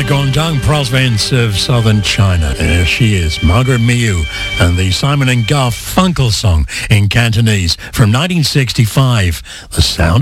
Guangdong province of southern China. There she is, Margaret Miu, and the Simon and Garfunkel song in Cantonese from 1965, The Sound